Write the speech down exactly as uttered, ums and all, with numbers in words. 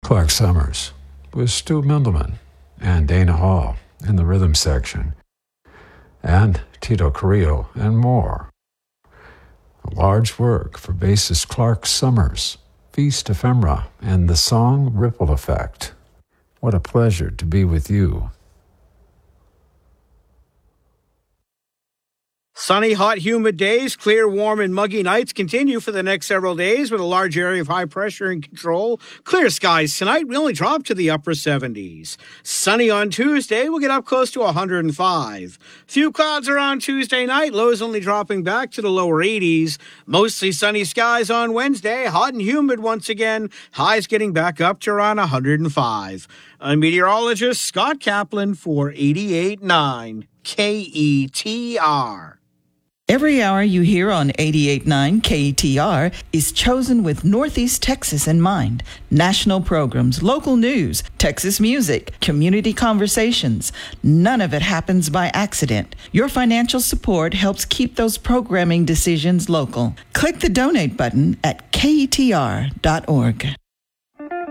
Clark Summers with Stu Mindelman and Dana Hall in the rhythm section, and Tito Carrillo and more. A large work for bassist Clark Summers, Feast Ephemera, and the song Ripple Effect. What a pleasure to be with you. Sunny, hot, humid days, clear, warm, and muggy nights continue for the next several days with a large area of high pressure in control. Clear skies tonight. We only drop to the upper seventies. Sunny on Tuesday. We'll get up close to one hundred five. Few clouds around Tuesday night. Lows only dropping back to the lower eighties. Mostly sunny skies on Wednesday. Hot and humid once again. Highs getting back up to around one hundred five. I'm meteorologist Scott Kaplan for eighty-eight point nine K E T R. Every hour you hear on eighty-eight point nine K E T R is chosen with Northeast Texas in mind. National programs, local news, Texas music, community conversations. None of it happens by accident. Your financial support helps keep those programming decisions local. Click the donate button at K E T R dot org.